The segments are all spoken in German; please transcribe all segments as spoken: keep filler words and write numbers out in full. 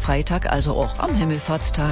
Karfreitag, also auch am Himmelfahrtstag.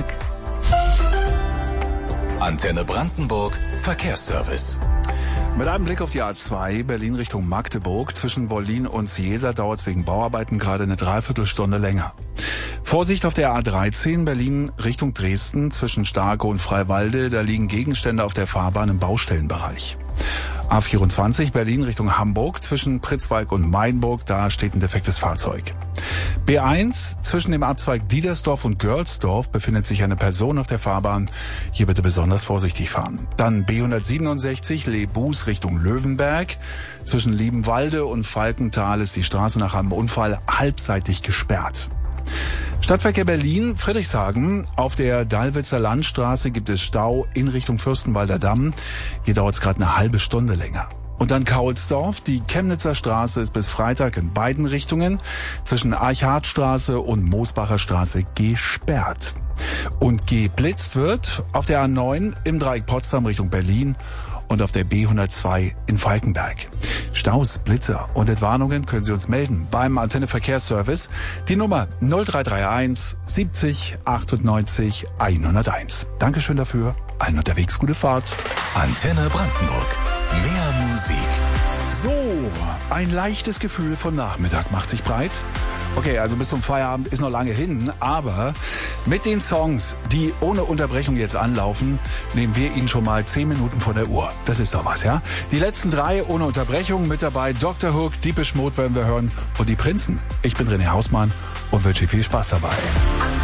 Antenne Brandenburg Verkehrsservice. Mit einem Blick auf die A zwei, Berlin Richtung Magdeburg. Zwischen Wollin und Ciesa dauert es wegen Bauarbeiten gerade eine Dreiviertelstunde länger. Vorsicht auf der A dreizehn, Berlin Richtung Dresden. Zwischen Starke und Freiwalde, da liegen Gegenstände auf der Fahrbahn im Baustellenbereich. A vierundzwanzig, Berlin Richtung Hamburg. Zwischen Pritzwalk und Mainburg, da steht ein defektes Fahrzeug. B eins, zwischen dem Abzweig Diedersdorf und Görlsdorf befindet sich eine Person auf der Fahrbahn. Hier bitte besonders vorsichtig fahren. Dann B hundertsiebenundsechzig, Lebus Richtung Löwenberg. Zwischen Liebenwalde und Falkenthal ist die Straße nach einem Unfall halbseitig gesperrt. Stadtverkehr Berlin, Friedrichshagen. Auf der Dallwitzer Landstraße gibt es Stau in Richtung Fürstenwalder Damm. Hier dauert es gerade eine halbe Stunde länger. Und dann Kaulsdorf. Die Chemnitzer Straße ist bis Freitag in beiden Richtungen zwischen Archardstraße und Moosbacher Straße gesperrt. Und geblitzt wird auf der A neun im Dreieck Potsdam Richtung Berlin und auf der B hundertzwei in Falkenberg. Staus, Blitzer und Entwarnungen können Sie uns melden beim Antenne Verkehrsservice. Die Nummer null drei drei eins siebzig achtundneunzig hunderteins. Dankeschön dafür. Allen unterwegs gute Fahrt. Antenne Brandenburg. Mehr Musik. So, ein leichtes Gefühl von Nachmittag macht sich breit. Okay, also bis zum Feierabend ist noch lange hin, aber mit den Songs, die ohne Unterbrechung jetzt anlaufen, nehmen wir Ihnen schon mal zehn Minuten von der Uhr. Das ist doch was, ja? Die letzten drei ohne Unterbrechung mit dabei. Doktor Hook, Deepish Mode werden wir hören und die Prinzen. Ich bin René Hausmann und wünsche viel Spaß dabei.